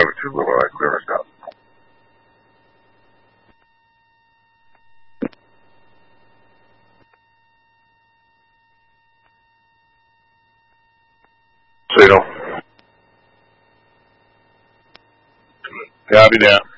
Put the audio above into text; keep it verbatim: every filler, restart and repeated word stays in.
have it too, little I clear us out. So you know. Yeah, I'll be down.